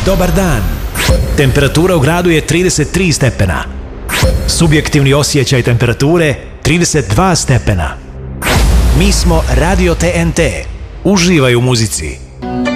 Dobar dan. Temperatura u gradu je 33 stepena. Subjektivni osjećaj temperature 32 stepena. Mi smo Radio TNT. Uživaj u muzici.